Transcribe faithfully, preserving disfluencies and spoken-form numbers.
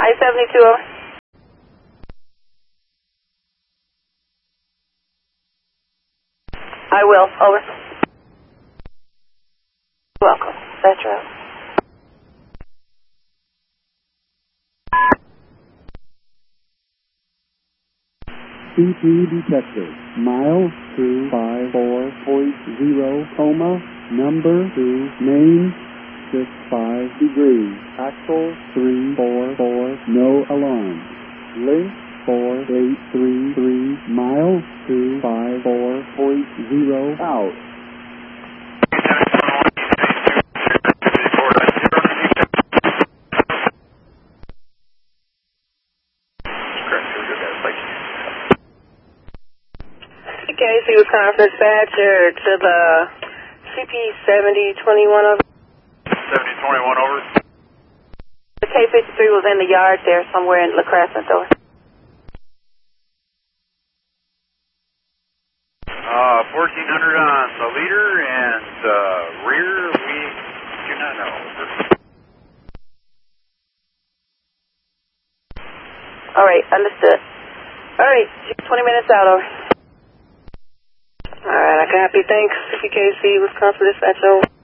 I seventy-two, over. I will, over. Welcome, Metro. C P detected. Mile two five four point zero, coma, number two, main, six five degrees, axle three four four, no alarm. Link four eight three three, mile two five four point zero, out. C K C was calling for dispatcher to the C P seventy twenty-one, over. seventy twenty-one, over. The K fifty-three was in the yard there somewhere in La Crescent, over. Uh, fourteen hundred on the leader and uh, rear, we do not know. Over. All right, understood. All right, twenty minutes out, over. All right, I copy. Thanks. C K C was calling for dispatch, over.